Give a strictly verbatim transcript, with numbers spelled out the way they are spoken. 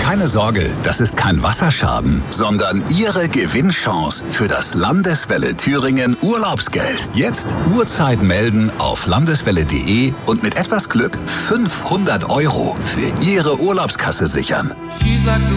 Keine Sorge, das ist kein Wasserschaden, sondern Ihre Gewinnchance für das Landeswelle Thüringen Urlaubsgeld. Jetzt Uhrzeit melden auf landeswelle punkt de und mit etwas Glück fünfhundert Euro für Ihre Urlaubskasse sichern. She's like the